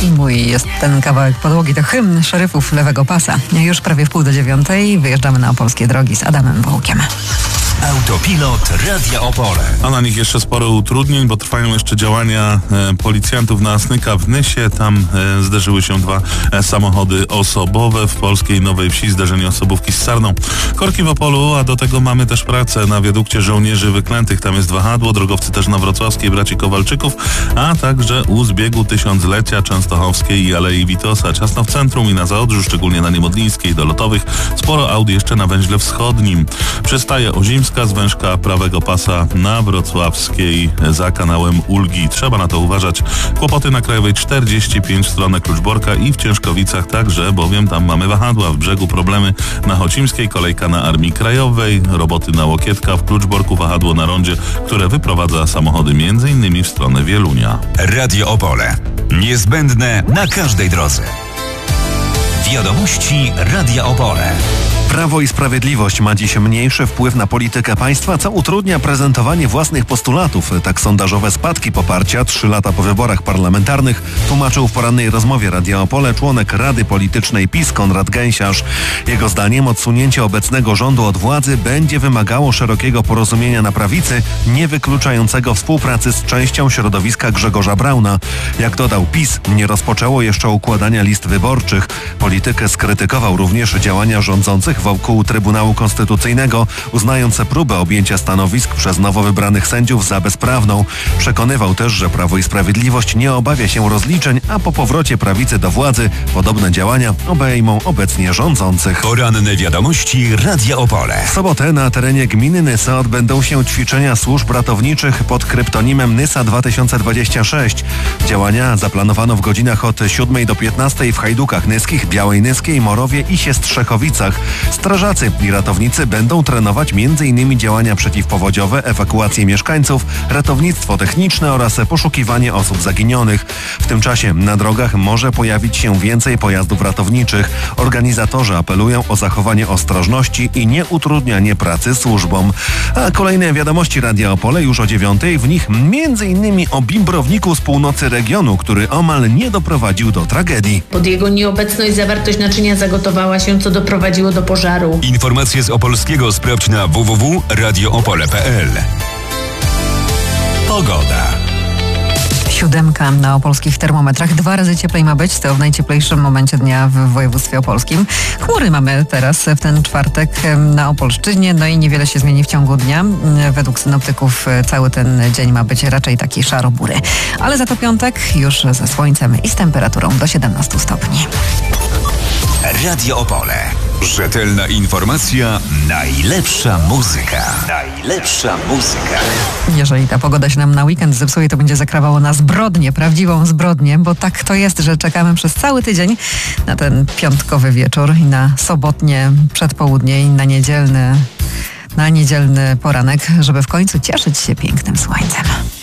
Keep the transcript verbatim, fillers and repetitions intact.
I mój jest ten kawałek podłogi, to hymn szeryfów lewego pasa. Już prawie w pół do dziewiątej wyjeżdżamy na opolskie drogi z Adamem Wołkiem. Autopilot Radia Opole. A na nich jeszcze sporo utrudnień, bo trwają jeszcze działania e, policjantów na Asnyka w Nysie. Tam e, zderzyły się dwa e, samochody osobowe. W polskiej Nowej Wsi zderzenie osobówki z sarną. Korki w Opolu, a do tego mamy też pracę na wiadukcie żołnierzy wyklętych. Tam jest wahadło, drogowcy też na Wrocławskiej braci Kowalczyków, a także u zbiegu tysiąclecia Częstochowskiej i Alei Witosa. Ciasno w centrum i na Zaodrzu, szczególnie na Niemodlińskiej do Lotowych. Sporo aut jeszcze na węźle wschodnim. Przystaje Ozimska, zwężka prawego pasa na Wrocławskiej za kanałem Ulgi. Trzeba na to uważać. Kłopoty na Krajowej czterdzieści pięć w stronę Kluczborka i w Ciężkowicach także, bowiem tam mamy wahadła. W Brzegu problemy na Chocimskiej, kolejka na Armii Krajowej, roboty na Łokietka, w Kluczborku wahadło na rondzie, które wyprowadza samochody między innymi w stronę Wielunia. Radio Opole. Niezbędne na każdej drodze. Wiadomości Radia Opole. Prawo i Sprawiedliwość ma dziś mniejszy wpływ na politykę państwa, co utrudnia prezentowanie własnych postulatów. Tak sondażowe spadki poparcia trzy lata po wyborach parlamentarnych tłumaczył w porannej rozmowie Radia Opole członek Rady Politycznej PiS Konrad Gęsiarz. Jego zdaniem odsunięcie obecnego rządu od władzy będzie wymagało szerokiego porozumienia na prawicy, nie wykluczającego współpracy z częścią środowiska Grzegorza Brauna. Jak dodał, PiS nie rozpoczęło jeszcze układania list wyborczych. Politykę skrytykował również działania rządzących wokół Trybunału Konstytucyjnego, uznając próbę objęcia stanowisk przez nowo wybranych sędziów za bezprawną. Przekonywał też, że Prawo i Sprawiedliwość nie obawia się rozliczeń, a po powrocie prawicy do władzy podobne działania obejmą obecnie rządzących. Poranne wiadomości Radia Opole. W sobotę na terenie gminy Nysa odbędą się ćwiczenia służb ratowniczych pod kryptonimem Nysa dwa tysiące dwadzieścia sześć. Działania zaplanowano w godzinach od siódmej do piętnastej w Hajdukach Nyskich, Białej Nyskiej, Morowie i Siestrzechowicach. Strażacy i ratownicy będą trenować między innymi działania przeciwpowodziowe, ewakuację mieszkańców, ratownictwo techniczne oraz poszukiwanie osób zaginionych. W tym czasie na drogach może pojawić się więcej pojazdów ratowniczych. Organizatorzy apelują o zachowanie ostrożności i nieutrudnianie pracy służbom. A kolejne wiadomości Radia Opole już o dziewiątej, w nich między innymi o bimbrowniku z północy regionu, który omal nie doprowadził do tragedii. Pod jego nieobecność zawartość naczynia zagotowała się, co doprowadziło do pożaru. Informacje z Opolskiego sprawdź na w w w kropka radio opole kropka p l. Pogoda. Siódemka na opolskich termometrach. Dwa razy cieplej ma być. To w najcieplejszym momencie dnia w województwie opolskim. Chmury mamy teraz w ten czwartek na Opolszczyźnie. No i niewiele się zmieni w ciągu dnia. Według synoptyków cały ten dzień ma być raczej taki szaro-bury. Ale za to piątek już ze słońcem i z temperaturą do siedemnastu stopni. Radio Opole. Rzetelna informacja, najlepsza muzyka. Najlepsza muzyka. Jeżeli ta pogoda się nam na weekend zepsuje, to będzie zakrawało na zbrodnię, prawdziwą zbrodnię, bo tak to jest, że czekamy przez cały tydzień na ten piątkowy wieczór i na sobotnie przedpołudnie i na niedzielny, na niedzielny poranek, żeby w końcu cieszyć się pięknym słońcem.